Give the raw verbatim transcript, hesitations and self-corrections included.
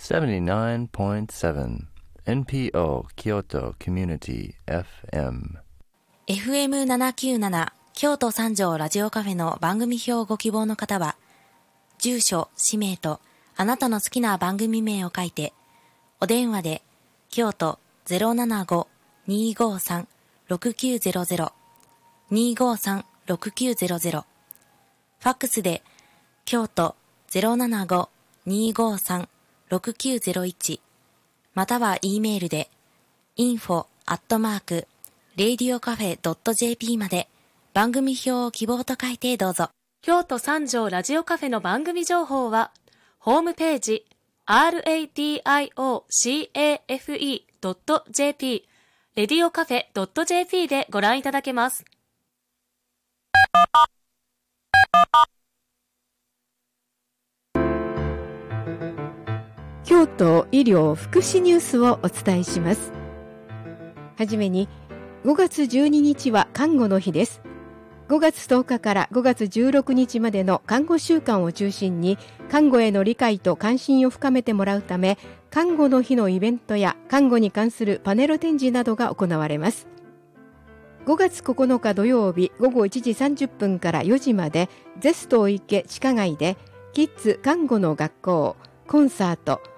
seventy-nine point sevenエヌピーオー Kyoto Community エフエムエフエムななきゅうなな 京都三条ラジオカフェの番組表をご希望の方は、住所、氏名とあなたの好きな番組名を書いて、お電話で京都 ゼロななご にーごーさん ろくきゅうゼロゼロ にーごーさん ろくきゅうゼロゼロ、ファックスで京都 ゼロななご にーごーさん ろくきゅうゼロいち、または E メールで インフォ アットマーク レイディオカフェ ドットジェーピー まで番組表を希望と書いてどうぞ。 京都三条ラジオカフェの番組情報はホームページ ラディオカフェ ドットジェーピー レディオカフェ ドットジェーピー でご覧いただけます。 京都医療福祉ニュースをお伝えします。はじめにごがつじゅうににちは看護の日です。ごがつとおかからごがつじゅうろくにちまでの看護週間を中心に看護への理解と関心を深めてもらうため、看護の日のイベントや看護に関するパネル展示などが行われます。ごがつここのか土曜日ごごいちじさんじゅっぷんからよじまでゼスト池地下街でキッズ看護の学校コンサート